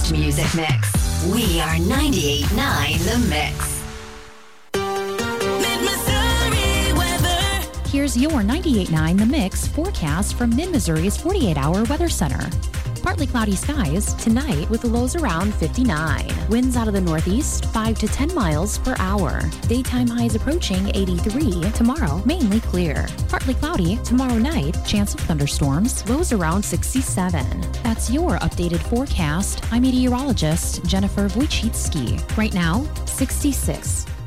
best music mix. We are 98.9 The Mix. Mid-Missouri weather. Here's your 98.9 The Mix forecast from Mid-Missouri's 48-hour weather center. Partly cloudy skies tonight with lows around 59. Winds out of the northeast 5 to 10 miles per hour. Daytime highs approaching 83. Tomorrow, mainly clear. Partly cloudy tomorrow night. Chance of thunderstorms. Lows around 67. That's your updated forecast. I'm meteorologist Jennifer Wojcicki. Right now, 66.